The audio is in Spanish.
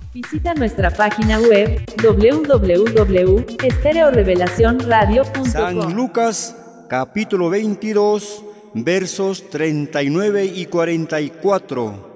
Visita nuestra página web www.estereorevelacionradio.com. San Lucas, capítulo 22, versos 39 y 44.